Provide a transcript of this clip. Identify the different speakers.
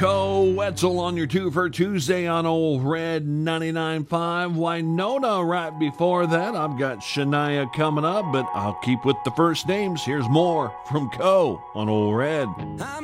Speaker 1: Co Wetzel on your two for Tuesday on Old Red 99.5. Winona right before that. I've got Shania coming up, but I'll keep with the first names. Here's more from Co on Old Red.